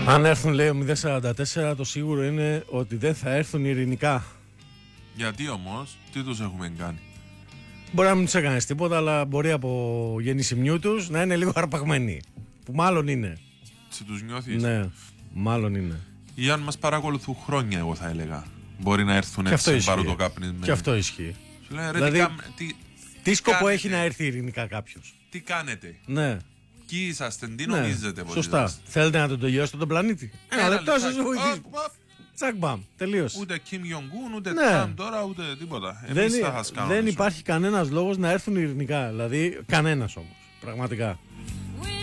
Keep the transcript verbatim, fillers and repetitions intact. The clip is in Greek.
Αν έρθουν, λέει ο μηδέν σαράντα τέσσερα, το σίγουρο είναι ότι δεν θα έρθουν ειρηνικά. Γιατί όμως, τι τους έχουμε κάνει? Μπορεί να μην τους έκανες τίποτα, αλλά μπορεί από γεννησιμιού τους να είναι λίγο αρπαγμένοι. Που μάλλον είναι. Σε τους νιώθεις? Ναι, μάλλον είναι. Ή αν μας παρακολουθούν χρόνια, εγώ θα έλεγα. Μπορεί να έρθουν έτσι να πάρουν το κάπνισμα. Και αυτό ισχύει. Σου λένε, ρε, δηλαδή, τι, κα... τι... τι σκοπό κάνετε? έχει να έρθει ειρηνικά κάποιος? Τι κάνετε? Ναι. Ποιοι είσαστε, τι Ναι. νομίζετε? Σωστά. Είσαστε? Θέλετε να τον τελειώσετε τον πλανήτη? Ένα λεπτό σας βοηθήσω. Τσακ μπαμ, τελείωσε. Ούτε Kim Jong-un, ούτε Ναι. Τραμπ τώρα, ούτε τίποτα. Δεν, Εμείς θα σας κάνουμε δεν πίσω. υπάρχει κανένας λόγος να έρθουν ειρηνικά. Δηλαδή, κανένας όμως. Πραγματικά.